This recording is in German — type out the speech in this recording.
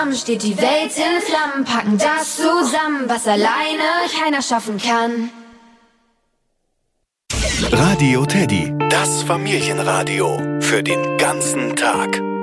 zusammen steht die Welt in Flammen, packen das zusammen, was alleine keiner schaffen kann. Radio Teddy, das Familienradio für den ganzen Tag.